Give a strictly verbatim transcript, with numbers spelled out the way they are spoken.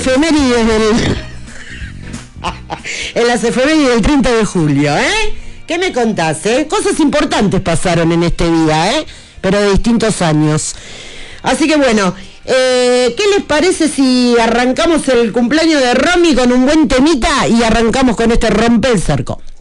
efemérides del... en las efemérides del treinta de julio, ¿eh? ¿Qué me contás, eh? Cosas importantes pasaron en este día, ¿eh? Pero de distintos años. Así que bueno, eh, ¿qué les parece si arrancamos el cumpleaños de Romy con un buen temita y arrancamos con este Rompe el Cerco?